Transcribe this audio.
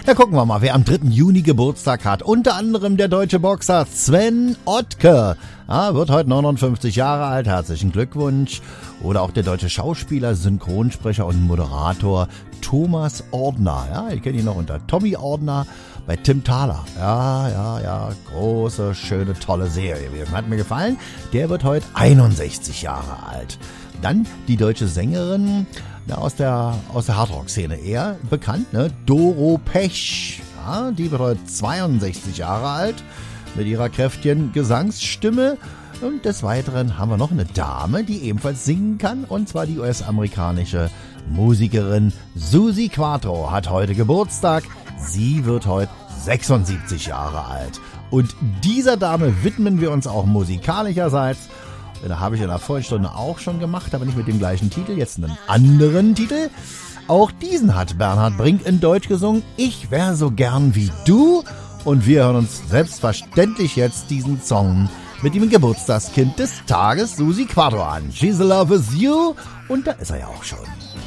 Ja, gucken wir mal, wer am 3. Juni Geburtstag hat. Unter anderem der deutsche Boxer Sven Ottke. Wird heute 59 Jahre alt. Herzlichen Glückwunsch. Oder auch der deutsche Schauspieler, Synchronsprecher und Moderator Thomas Ordner. Ja, ich kenne ihn noch unter Tommy Ordner bei Tim Thaler. Ja. Große, schöne, tolle Serie. Hat mir gefallen. Der wird heute 61 Jahre alt. Dann die deutsche Sängerin aus der Hardrock-Szene eher bekannt, ne? Doro Pesch. Ja, die wird heute 62 Jahre alt mit ihrer kräftigen Gesangsstimme. Und des Weiteren haben wir noch eine Dame, die ebenfalls singen kann. Und zwar die US-amerikanische Musikerin Suzi Quatro hat heute Geburtstag. Sie wird heute 76 Jahre alt. Und dieser Dame widmen wir uns auch musikalischerseits. Da habe ich in der Vollstunde auch schon gemacht, aber nicht mit dem gleichen Titel, jetzt einen anderen Titel. Auch diesen hat Bernhard Brink in Deutsch gesungen. Ich wär so gern wie du. Und wir hören uns selbstverständlich jetzt diesen Song mit dem Geburtstagskind des Tages, Suzi Quatro, an. She's in love with you. Und da ist er ja auch schon.